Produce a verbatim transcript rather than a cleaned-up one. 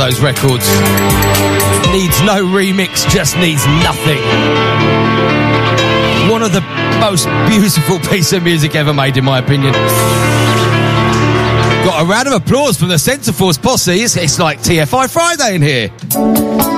those records. Needs no remix, just needs nothing. One of the most beautiful pieces of music ever made, in my opinion. Got a round of applause from the Centre Force posse. It's, it's like T F I Friday in here.